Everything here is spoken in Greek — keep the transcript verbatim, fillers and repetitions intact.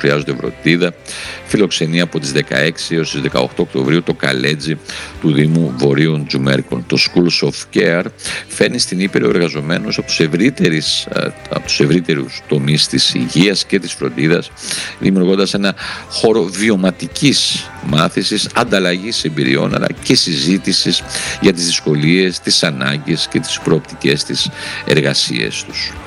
χρειάζονται φροντίδα. Φιλοξενεί από τις δεκαέξι έως τις δεκαοκτώ Οκτωβρίου το Καλέτζι του Δήμου Βορείων Τζουμέρκων. Το Schools of Care φέρνει στην Ήπειρο εργαζομένους από τους ευρύτερους, από τους ευρύτερους τομείς της υγείας και της φροντίδας, δημιουργώντας ένα χώρο βιωματικής μάθησης, ανταλλαγής εμπειριών αλλά και συζήτησης για τις δυσκολίες, τις ανάγκες και τις προοπτικές της εργασίες τους.